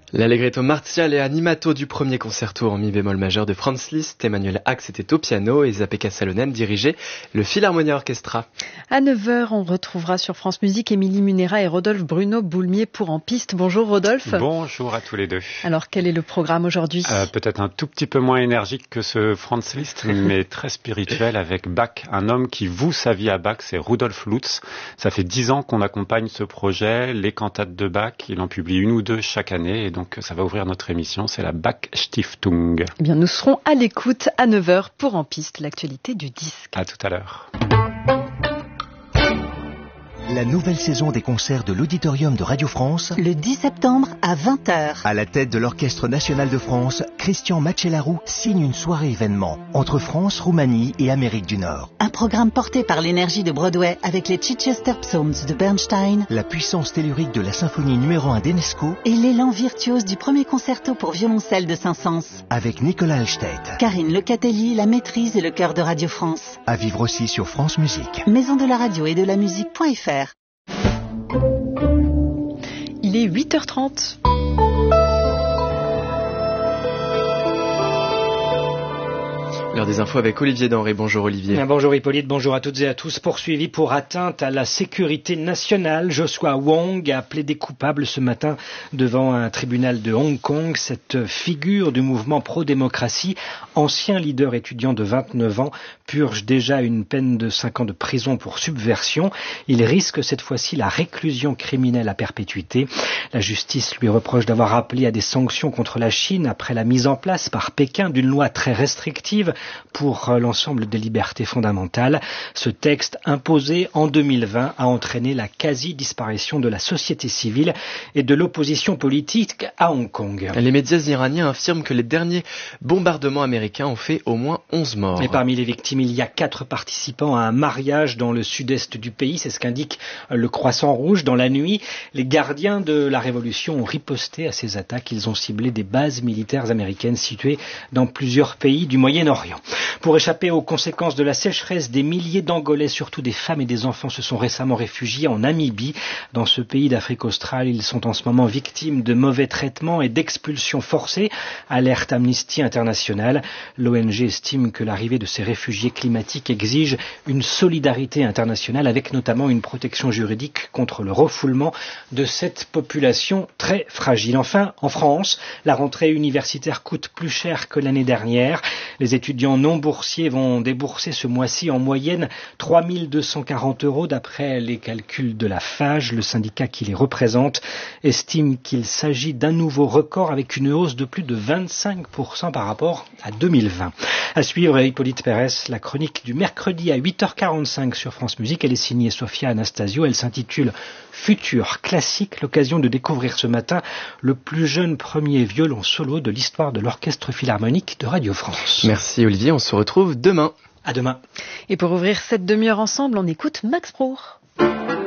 L'allegretto martial et animato du premier concerto en mi bémol majeur de Franz Liszt, Emmanuel Ax était au piano et Zapeka Salonen dirigeait le Philharmonia Orchestra. À 9h, on retrouvera sur France Musique Émilie Munera et Rodolphe Bruno Boulmier pour En Piste. Bonjour Rodolphe. Bonjour à tous les deux. Alors quel est le programme aujourd'hui ? Peut-être un tout petit peu moins énergique que ce Franz Liszt, mais très spirituel avec Bach, un homme qui voue sa vie à Bach, c'est Rudolf Lutz. Ça fait 10 ans qu'on accompagne ce projet, les cantates de Bach, il en publie une ou deux chaque année et donc ça va ouvrir notre émission, c'est la Bach Stiftung. Eh bien, nous serons à l'écoute à 9h pour En Piste, l'actualité du disque. À tout à l'heure. La nouvelle saison des concerts de l'Auditorium de Radio France. Le 10 septembre à 20h. À la tête de l'Orchestre National de France, Christian Macellaro signe une soirée événement entre France, Roumanie et Amérique du Nord. Un programme porté par l'énergie de Broadway avec les Chichester Psalms de Bernstein, la puissance tellurique de la symphonie numéro 1 d'Enesco et l'élan virtuose du premier concerto pour violoncelle de Saint-Saëns. Avec Nicolas Alstedt, Karine Lecatelli, la maîtrise et le chœur de Radio France. À vivre aussi sur France Musique. Maison de la radio et de la musique.fr. Il est 8h30. L'heure des infos avec Olivier Denré. Bonjour Olivier. Bonjour Hippolyte, bonjour à toutes et à tous. Poursuivi pour atteinte à la sécurité nationale, Joshua Wong a plaidé coupable ce matin devant un tribunal de Hong Kong. Cette figure du mouvement pro-démocratie, ancien leader étudiant de 29 ans, purge déjà une peine de 5 ans de prison pour subversion. Il risque cette fois-ci la réclusion criminelle à perpétuité. La justice lui reproche d'avoir appelé à des sanctions contre la Chine après la mise en place par Pékin d'une loi très restrictive pour l'ensemble des libertés fondamentales. Ce texte imposé en 2020 a entraîné la quasi-disparition de la société civile et de l'opposition politique à Hong Kong. Les médias iraniens affirment que les derniers bombardements américains ont fait au moins 11 morts. Et parmi les victimes, il y a 4 participants à un mariage dans le sud-est du pays. C'est ce qu'indique le Croissant Rouge. Dans la nuit, les gardiens de la Révolution ont riposté à ces attaques. Ils ont ciblé des bases militaires américaines situées dans plusieurs pays du Moyen-Orient. Pour échapper aux conséquences de la sécheresse, des milliers d'Angolais, surtout des femmes et des enfants, se sont récemment réfugiés en Namibie. Dans ce pays d'Afrique australe, ils sont en ce moment victimes de mauvais traitements et d'expulsions forcées. Alerte Amnesty International. L'ONG estime que l'arrivée de ces réfugiés climatiques exige une solidarité internationale avec notamment une protection juridique contre le refoulement de cette population très fragile. Enfin, en France, la rentrée universitaire coûte plus cher que l'année dernière. Les étudiants non boursiers vont débourser ce mois-ci en moyenne 3 240 € d'après les calculs de la FAGE. Le syndicat qui les représente estime qu'il s'agit d'un nouveau record avec une hausse de plus de 25% par rapport à 2020. À suivre, Hippolyte Pérez, la chronique du mercredi à 8h45 sur France Musique. Elle est signée Sophia Anastasio. Elle s'intitule Futur classique, l'occasion de découvrir ce matin le plus jeune premier violon solo de l'histoire de l'Orchestre Philharmonique de Radio France. Merci Olivier, on se retrouve demain. À demain. Et pour ouvrir cette demi-heure ensemble, on écoute Max Bruch.